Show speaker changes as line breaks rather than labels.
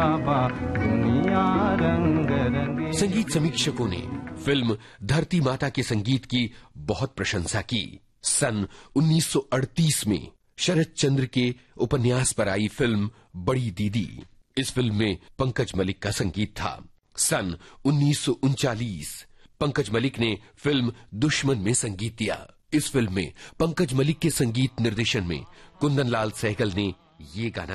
दुनिया रंग रंगे।
संगीत समीक्षकों ने फिल्म धरती माता के संगीत की बहुत प्रशंसा की। सन 1938 में शरद चंद्र के उपन्यास पर आई फिल्म बड़ी दीदी। इस फिल्म में पंकज मलिक का संगीत था। सन 1939 पंकज मलिक ने फिल्म दुश्मन में संगीत दिया। इस फिल्म में पंकज मलिक के संगीत निर्देशन में कुंदन लाल सहगल ने ये गाना